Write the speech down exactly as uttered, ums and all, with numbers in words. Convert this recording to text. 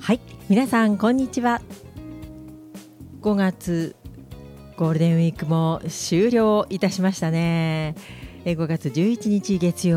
はい、皆さんこんにちは。ごがつゴールデンウィークも終了いたしましたね。ごがつじゅういちにち月曜